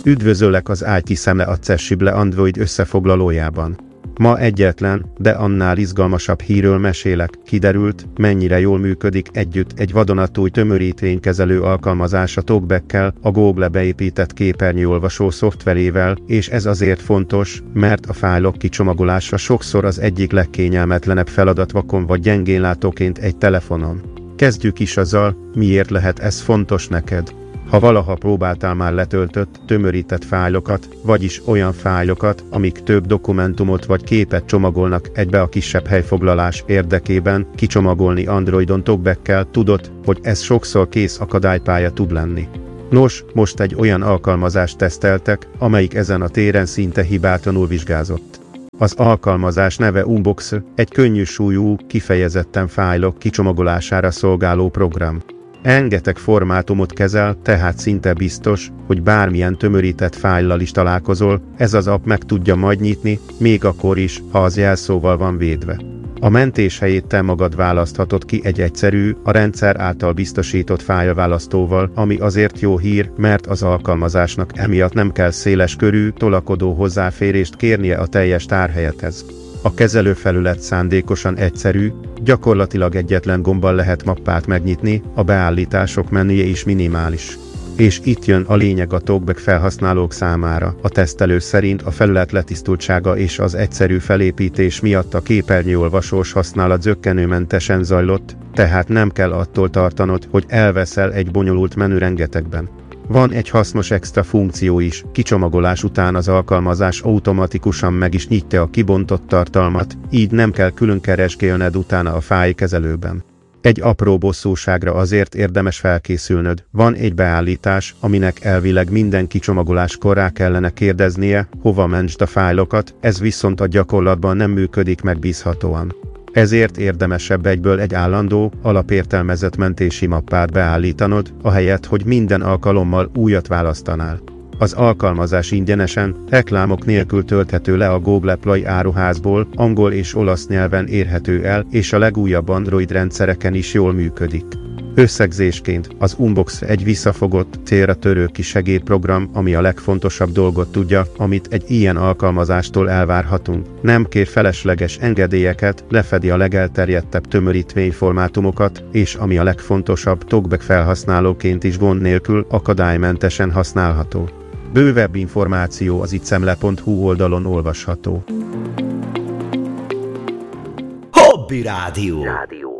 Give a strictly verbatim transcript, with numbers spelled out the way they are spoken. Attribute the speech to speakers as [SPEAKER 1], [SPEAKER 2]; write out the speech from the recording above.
[SPEAKER 1] Üdvözöllek az i té Szemle Accessible Android összefoglalójában. Ma egyetlen, de annál izgalmasabb hírről mesélek. Kiderült, mennyire jól működik együtt egy vadonatúj tömörítvénykezelő alkalmazás a Talkback-kel, a Google beépített képernyőolvasó szoftverével, és ez azért fontos, mert a fájlok kicsomagolása sokszor az egyik legkényelmetlenebb feladat vakon vagy gyengénlátóként egy telefonon. Kezdjük is azzal, miért lehet ez fontos neked. Ha valaha próbáltál már letöltött, tömörített fájlokat, vagyis olyan fájlokat, amik több dokumentumot vagy képet csomagolnak egybe a kisebb helyfoglalás érdekében, kicsomagolni Androidon Talkback-kel, tudod, hogy ez sokszor kész akadálypálya tud lenni. Nos, most egy olyan alkalmazást teszteltek, amelyik ezen a téren szinte hibátlanul vizsgázott. Az alkalmazás neve Unbox, egy könnyű súlyú, kifejezetten fájlok kicsomagolására szolgáló program. Rengeteg formátumot kezel, tehát szinte biztos, hogy bármilyen tömörített fájllal is találkozol, ez az app meg tudja majd nyitni, még akkor is, ha az jelszóval van védve. A mentés helyét te magad választhatod ki egy egyszerű, a rendszer által biztosított fájlválasztóval, ami azért jó hír, mert az alkalmazásnak emiatt nem kell széles körű, tolakodó hozzáférést kérnie a teljes tárhelyethez. A kezelőfelület szándékosan egyszerű, gyakorlatilag egyetlen gombbal lehet mappát megnyitni, a beállítások menüje is minimális. És itt jön a lényeg a Talkback felhasználók számára. A tesztelő szerint a felület letisztultsága és az egyszerű felépítés miatt a képernyőolvasós használat zökkenőmentesen zajlott, tehát nem kell attól tartanod, hogy elveszel egy bonyolult menü rengetegben. Van egy hasznos extra funkció is, kicsomagolás után az alkalmazás automatikusan meg is nyitja a kibontott tartalmat, így nem kell külön keresgélned utána a fájlkezelőben. Egy apró bosszúságra azért érdemes felkészülnöd. Van egy beállítás, aminek elvileg minden kicsomagoláskor rá kellene kérdeznie, hova mentsd a fájlokat, ez viszont a gyakorlatban nem működik megbízhatóan. Ezért érdemesebb egyből egy állandó, alapértelmezett mentési mappát beállítanod, ahelyett, hogy minden alkalommal újat választanál. Az alkalmazás ingyenesen, reklámok nélkül tölthető le a Google Play áruházból, angol és olasz nyelven érhető el, és a legújabb Android rendszereken is jól működik. Összegzésként, az Unbox egy visszafogott, célra törő kis segédprogram, ami a legfontosabb dolgot tudja, amit egy ilyen alkalmazástól elvárhatunk. Nem kér felesleges engedélyeket, lefedi a legelterjedtebb tömörítvényformátumokat, és ami a legfontosabb, Talkback felhasználóként is gond nélkül, akadálymentesen használható. Bővebb információ az itszemle pont hu oldalon olvasható.
[SPEAKER 2] Hobby Rádió. Rádió.